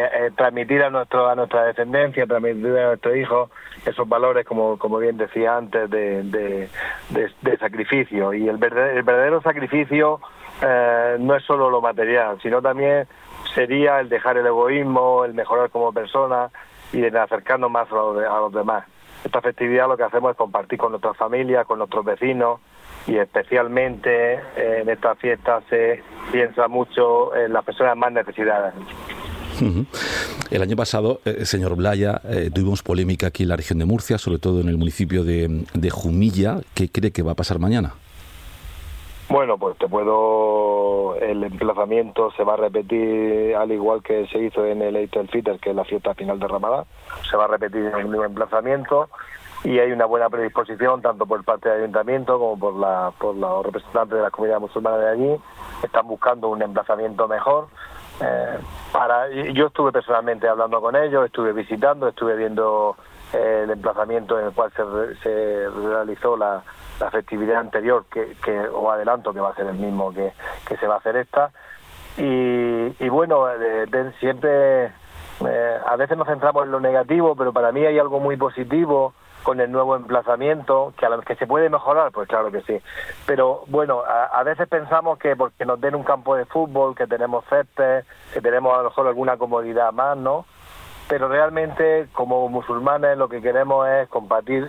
transmitir a nuestra descendencia, transmitir a nuestros hijos esos valores, como bien decía antes, de sacrificio. Y el verdadero sacrificio no es solo lo material, sino también sería el dejar el egoísmo, el mejorar como persona y el acercarnos más a los demás. Esta festividad lo que hacemos es compartir con nuestras familias, con nuestros vecinos, y especialmente en esta fiesta se piensa mucho en las personas más necesitadas. El año pasado, señor Blaya, tuvimos polémica aquí en la región de Murcia, sobre todo en el municipio de Jumilla. ¿Qué cree que va a pasar mañana? Bueno, pues el emplazamiento se va a repetir al igual que se hizo en el Eid el-Fitr, que es la fiesta final de Ramadán. Se va a repetir en el mismo emplazamiento y hay una buena predisposición tanto por parte del ayuntamiento como por los representantes de la comunidad musulmana de allí. Están buscando un emplazamiento mejor. Yo estuve personalmente hablando con ellos, estuve visitando, estuve viendo el emplazamiento en el cual se realizó la festividad anterior, que os adelanto que va a ser el mismo que se va a hacer esta. Y bueno, siempre a veces nos centramos en lo negativo, pero para mí hay algo muy positivo con el nuevo emplazamiento, que se puede mejorar, pues claro que sí. Pero bueno, a veces pensamos que porque nos den un campo de fútbol, que tenemos césped, que tenemos a lo mejor alguna comodidad más, ¿no? Pero realmente como musulmanes lo que queremos es compartir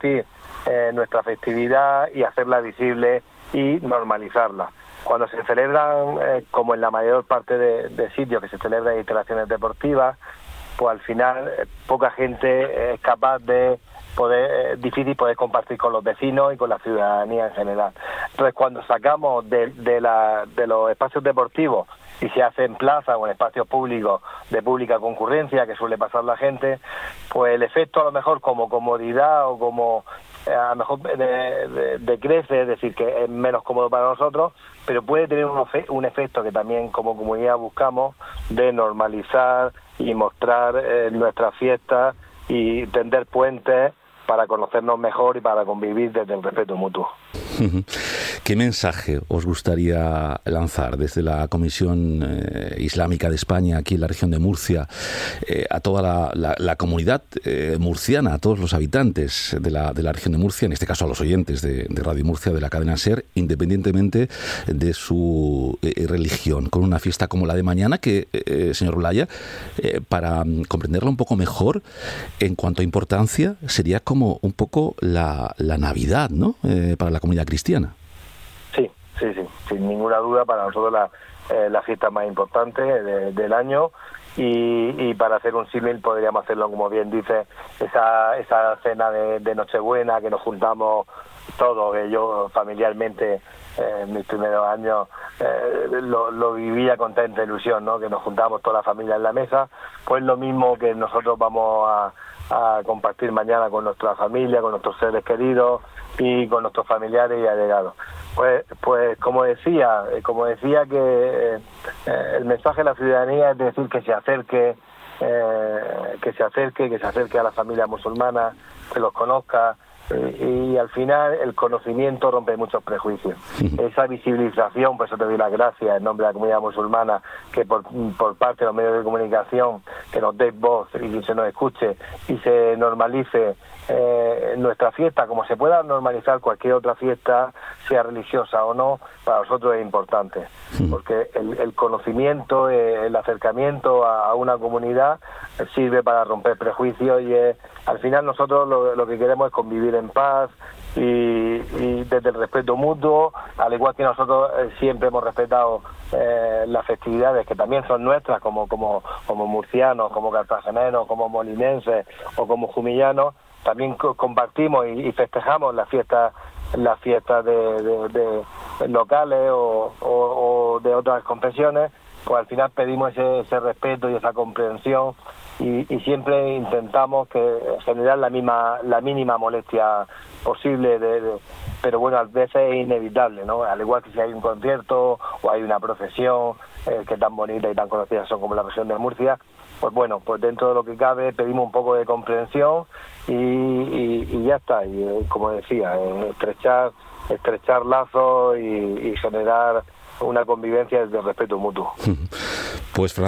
nuestra festividad y hacerla visible y normalizarla. Cuando se celebran, como en la mayor parte de sitios que se celebran instalaciones deportivas, pues al final poca gente es capaz de difícil poder compartir con los vecinos y con la ciudadanía en general. Entonces, cuando sacamos de los espacios deportivos y se hace en plaza o en espacios públicos de pública concurrencia, que suele pasar la gente, pues el efecto a lo mejor como comodidad o como a lo mejor decrece, es decir, que es menos cómodo para nosotros, pero puede tener un efecto que también como comunidad buscamos de normalizar y mostrar nuestras fiestas y tender puentes para conocernos mejor y para convivir desde el respeto mutuo. ¿Qué mensaje os gustaría lanzar desde la Comisión Islámica de España, aquí en la región de Murcia, a toda la comunidad murciana, a todos los habitantes de la región de Murcia, en este caso a los oyentes de Radio Murcia, de la cadena SER, independientemente de su religión, con una fiesta como la de mañana, que, señor Blaya, para comprenderla un poco mejor, en cuanto a importancia, sería como un poco la Navidad, ¿no?, para la comunidad cristiana. Sí, sin ninguna duda, para nosotros la fiesta más importante del año, y para hacer un símil podríamos hacerlo, como bien dice, esa cena de Nochebuena que nos juntamos todos. Yo familiarmente en mis primeros años lo vivía con tanta ilusión, ¿no?, que nos juntamos toda la familia en la mesa. Pues lo mismo que nosotros vamos a compartir mañana con nuestra familia, con nuestros seres queridos y con nuestros familiares y allegados. Pues como decía que el mensaje de la ciudadanía es decir que se acerque a la familia musulmana, que los conozca, y al final el conocimiento rompe muchos prejuicios. Esa visibilización, por eso te doy las gracias en nombre de la comunidad musulmana, que por parte de los medios de comunicación, que nos deis voz y que se nos escuche y se normalice nuestra fiesta, como se pueda normalizar cualquier otra fiesta, sea religiosa o no, para nosotros es importante, porque el conocimiento, el acercamiento a una comunidad sirve para romper prejuicios, y al final nosotros lo que queremos es convivir en paz y desde el respeto mutuo, al igual que nosotros siempre hemos respetado las festividades que también son nuestras, como murcianos, como cartageneros, como molinenses o como jumillanos. También compartimos y festejamos las fiestas de locales o de otras confesiones. Pues al final pedimos ese respeto y esa comprensión, y siempre intentamos generar la mínima molestia posible, pero bueno, a veces es inevitable, ¿no? Al igual que si hay un concierto o hay una procesión que tan bonita y tan conocida son como la región de Murcia, pues bueno, pues dentro de lo que cabe pedimos un poco de comprensión y ya está. Y como decía, estrechar lazos y generar una convivencia desde el respeto mutuo. Pues